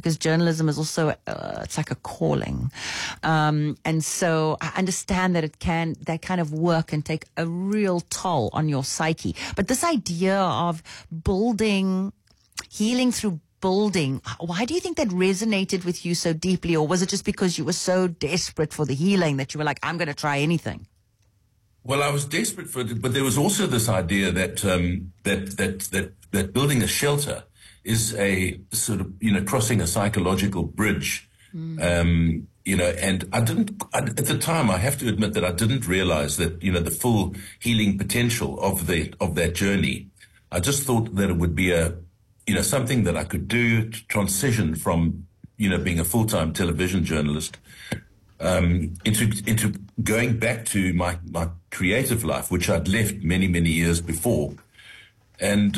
because journalism is also, it's like a calling. And so I understand that that kind of work can take a real toll on your psyche. But this idea of healing through building, why do you think that resonated with you so deeply? Or was it just because you were so desperate for the healing that you were like, I'm going to try anything? Well, I was desperate for it, but there was also this idea that that building a shelter is a sort of, crossing a psychological bridge. And at the time, I have to admit that I didn't realize that, the full healing potential of that journey. I just thought that it would be something that I could do to transition from, being a full-time television journalist, into going back to my creative life, which I'd left many, many years before. And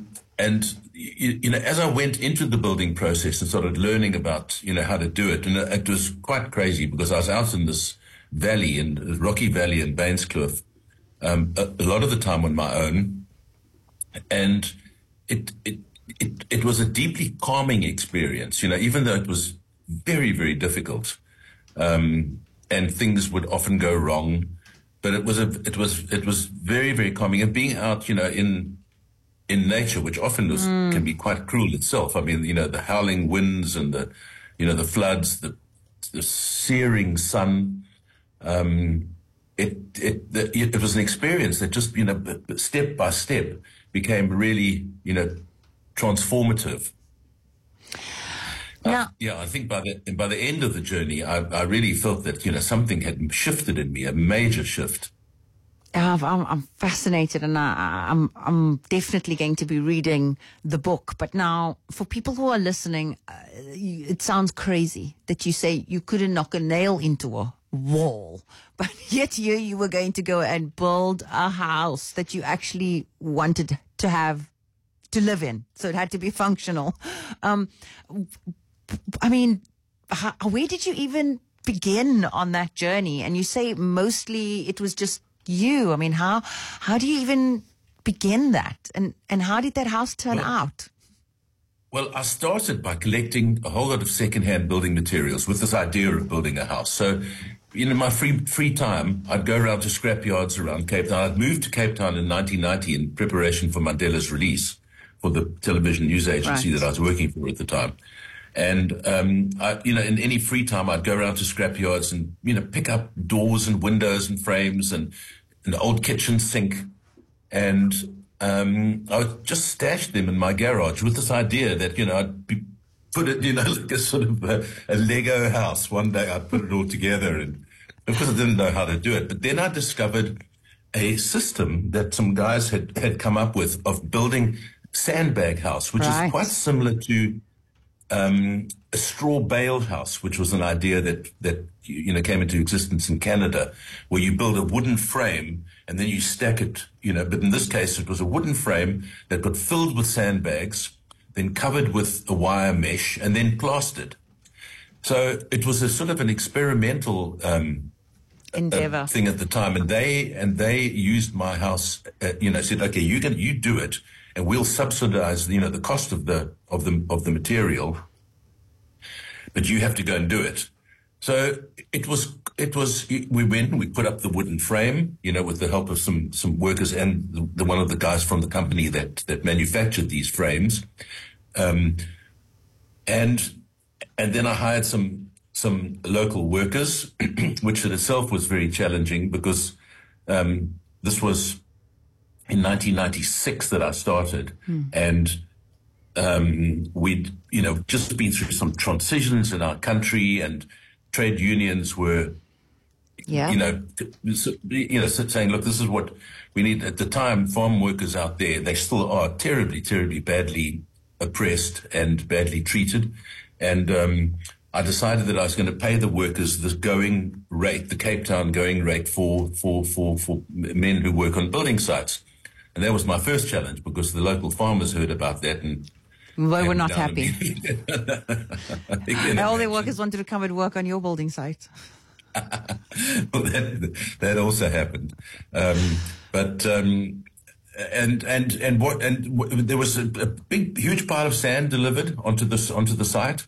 as I went into the building process and started learning about, how to do it, and it was quite crazy because I was out in this valley, in Rocky Valley in Bainscliffe, a lot of the time on my own. And it was a deeply calming experience, even though it was very, very difficult. And things would often go wrong, but it was very, very calming. And being out, in nature, which often can be quite cruel itself. I mean, the howling winds and the floods, the searing sun. It was an experience that just, step by step became really, transformative. I think by the end of the journey, I really felt that, something had shifted in me, a major shift. I'm fascinated, and I'm definitely going to be reading the book. But now, for people who are listening, it sounds crazy that you say you couldn't knock a nail into a wall, but yet here you were going to go and build a house that you actually wanted to live in. So it had to be functional. Where did you even begin on that journey? And you say mostly it was just you. I mean, how do you even begin that? And how did that house turn out? Well, I started by collecting a whole lot of secondhand building materials with this idea of building a house. So, in my free time, I'd go around to scrapyards around Cape Town. I'd moved to Cape Town in 1990 in preparation for Mandela's release for the television news agency that I was working for at the time. And, in any free time, I'd go around to scrapyards and, pick up doors and windows and frames and an old kitchen sink. And I would just stash them in my garage with this idea that, I'd put it, like a sort of a Lego house. One day I'd put it all together. And of course I didn't know how to do it. But then I discovered a system that some guys had come up with of building sandbag house, which is quite similar to a straw bale house, which was an idea that came into existence in Canada, where you build a wooden frame and then you stack it, but in this case it was a wooden frame that got filled with sandbags, then covered with a wire mesh and then plastered. So it was a sort of an experimental endeavor thing at the time, and they used my house, said, okay, you do it, and we'll subsidize, the cost of the material, but you have to go and do it. So we put up the wooden frame, with the help of some workers and one of the guys from the company that manufactured these frames. And then I hired some local workers, which in itself was very challenging because, this was in 1996 that I started, and we'd just been through some transitions in our country, and trade unions were saying, look, this is what we need. At the time, farm workers out there, they still are terribly, terribly badly oppressed and badly treated, and I decided that I was going to pay the workers the going rate, the Cape Town going rate for men who work on building sites. And that was my first challenge because the local farmers heard about that and they were not happy. All their workers wanted to come and work on your building site. Well, that also happened. There was a big, huge pile of sand delivered onto the site.